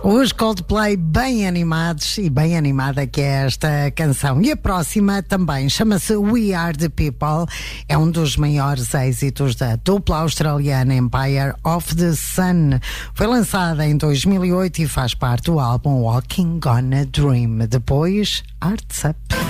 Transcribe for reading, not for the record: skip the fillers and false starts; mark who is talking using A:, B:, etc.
A: Os Coldplay bem animados e bem animada que é esta canção. E a próxima também chama-se We Are The People. É um dos maiores êxitos da dupla australiana Empire of the Sun. Foi lançada em 2008 e faz parte do álbum Walking on a Dream. Depois, Hearts Up.